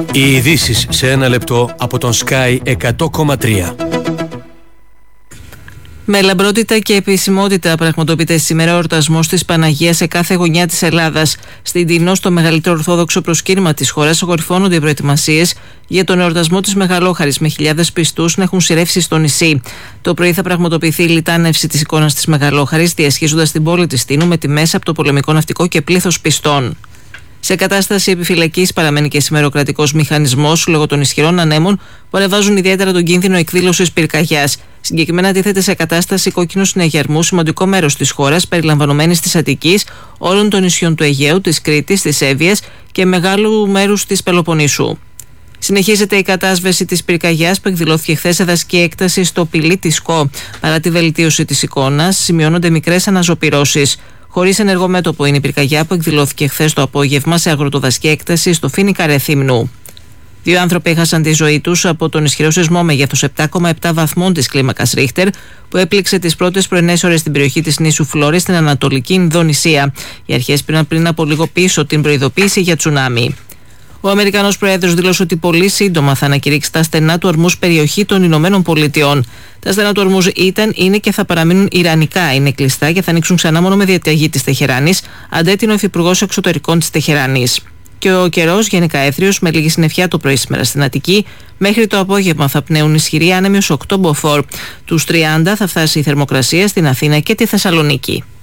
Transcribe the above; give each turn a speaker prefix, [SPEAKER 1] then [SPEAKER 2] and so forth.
[SPEAKER 1] Οι ειδήσεις σε ένα λεπτό από τον Sky 100,3.
[SPEAKER 2] Με λαμπρότητα και επισημότητα πραγματοποιείται σήμερα ο εορτασμός της Παναγίας σε κάθε γωνιά της Ελλάδας. Στην Τινό, στο μεγαλύτερο ορθόδοξο προσκύνημα της χώρας, κορυφώνονται οι προετοιμασίες για τον εορτασμό της Μεγαλόχαρης, με χιλιάδες πιστούς να έχουν σειρεύσει στο νησί. Το πρωί θα πραγματοποιηθεί η λιτάνευση της εικόνας της Μεγαλόχαρης, διασχίζοντας την πόλη της Τίνου με τη μέσα από το πολεμικό ναυτικό και πλήθος πιστών. Σε κατάσταση επιφυλακής παραμένει και σήμερα ο κρατικός μηχανισμός λόγω των ισχυρών ανέμων που ανεβάζουν ιδιαίτερα τον κίνδυνο εκδήλωσης πυρκαγιάς. Συγκεκριμένα τίθεται σε κατάσταση κόκκινου συναγερμού σημαντικό μέρος της χώρας, περιλαμβανομένης της Αττικής, όλων των νησιών του Αιγαίου, της Κρήτης, της Εύβοιας και μεγάλου μέρους της Πελοποννήσου. Συνεχίζεται η κατάσβεση της πυρκαγιάς που εκδηλώθηκε χθες σε δασική έκταση στο Πηλί της Κο. Παρά τη βελτίωση της εικόνας, σημειώνονται μικρές αναζωπυρώσεις. Χωρίς ενεργό μέτωπο είναι η πυρκαγιά που εκδηλώθηκε χθες το απόγευμα σε αγροτοδασική έκταση στο Φοίνικα Ρεθύμνου. 2 άνθρωποι έχασαν τη ζωή τους από τον ισχυρό σεισμό μεγέθους 7,7 βαθμών της κλίμακας Ρίχτερ που έπληξε τις πρώτες πρωινές ώρες στην περιοχή της νήσου Φλόρης στην Ανατολική Ινδονησία. Οι αρχές πήραν πριν από λίγο πίσω την προειδοποίηση για τσουνάμι. Ο Αμερικανός Πρόεδρος δήλωσε ότι πολύ σύντομα θα ανακηρύξει τα στενά του Ορμούζ περιοχή των Ηνωμένων Πολιτειών. Τα στενά του Ορμούζ είναι και θα παραμείνουν ιρανικά, είναι κλειστά και θα ανοίξουν ξανά μόνο με διαταγή της Τεχεράνης, αντέτεινε ο Υφυπουργός Εξωτερικών της Τεχεράνης. Και ο καιρός γενικά έθριος με λίγη συννεφιά το πρωί σήμερα στην Αττική. Μέχρι το απόγευμα θα πνέουν ισχυροί άνεμοι ως 8 μποφόρ. Τους 30 θα φτάσει η θερμοκρασία στην Αθήνα και τη Θεσσαλονίκη.